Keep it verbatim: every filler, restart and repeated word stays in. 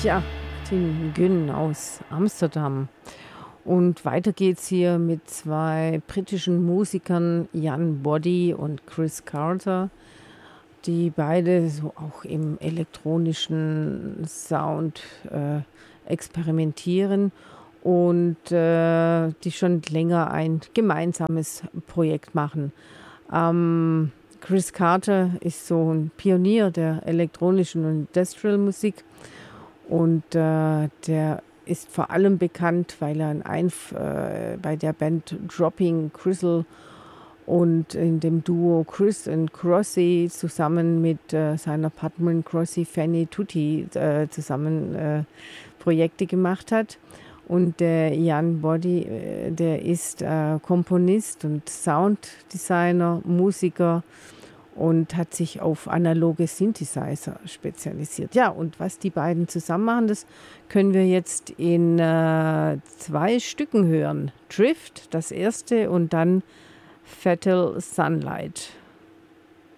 Ja, Tim Gunn aus Amsterdam. Und weiter geht's hier mit zwei britischen Musikern, Jan Boddy und Chris Carter, die beide so auch im elektronischen Sound äh, experimentieren und äh, die schon länger ein gemeinsames Projekt machen. Ähm, Chris Carter ist so ein Pionier der elektronischen und Industrial Musik und äh, der ist vor allem bekannt, weil er ein Einf äh, bei der Band Dropping Crystal und in dem Duo Chris und Crossy zusammen mit äh, seiner Partnerin Crossy Fanny Tutti äh, zusammen äh, Projekte gemacht hat. Und der Jan Boddy, äh, der ist äh, Komponist und Sounddesigner, Musiker und hat sich auf analoge Synthesizer spezialisiert. Ja, und was die beiden zusammen machen, das können wir jetzt in äh, zwei Stücken hören. Drift, das erste, und dann Fatal Sunlight.